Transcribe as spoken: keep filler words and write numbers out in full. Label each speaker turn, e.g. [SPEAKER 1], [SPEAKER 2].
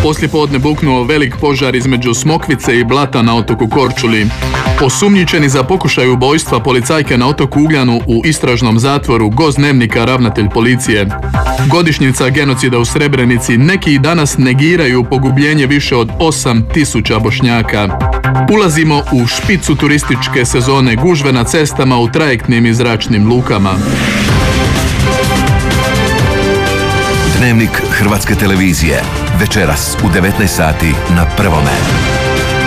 [SPEAKER 1] Poslijepodne buknuo velik požar između Smokvice i Blata na otoku Korčuli. Osumnjičeni za pokušaj ubojstva policajke na otoku Ugljanu u istražnom zatvoru Goz Dnevnika ravnatelj policije. Godišnjica genocida u Srebrenici, neki i danas negiraju pogubljenje više od osam tisuća Bošnjaka. Ulazimo u špicu turističke sezone, gužve na cestama, u trajektnim i zračnim lukama.
[SPEAKER 2] Dnevnik Hrvatske televizije. Večeras u devetnaest sati na Prvome.